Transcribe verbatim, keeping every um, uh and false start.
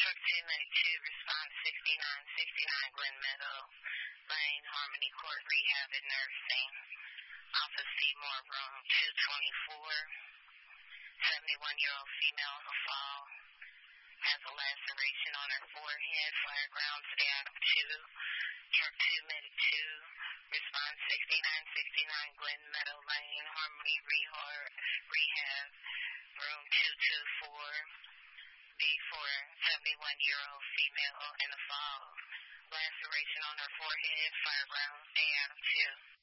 Truck two ninety-two, response sixty-nine sixty-nine Glen Meadow Lane, Harmony Court Rehab and Nursing. Office Seymour, room two twenty-four. seventy-one-year-old female in the fall. Has a laceration on her forehead. Fire ground to the item two. Truck two ninety-two, response sixty-nine sixty-nine Glen Meadow Lane, Harmony Rehab, room two twenty-four. B for seventy-one-year-old female in the fall. Laceration on her forehead. Fire ground to the item two.